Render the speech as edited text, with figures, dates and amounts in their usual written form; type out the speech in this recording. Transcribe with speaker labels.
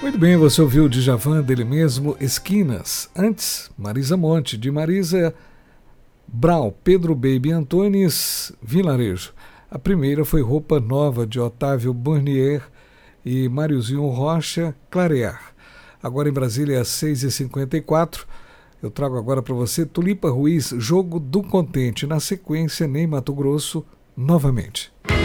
Speaker 1: Muito bem, você ouviu o Djavan dele mesmo, Esquinas. Antes, Marisa Monte, de Marisa Brau, Pedro Baby Antunes, Vilarejo. A primeira foi Roupa Nova, de Otávio Burnier e Máriozinho Rocha, Clarear. Agora em Brasília, às 6h54, eu trago agora para você Tulipa Ruiz, Jogo do Contente. Na sequência, Ney Matogrosso, novamente.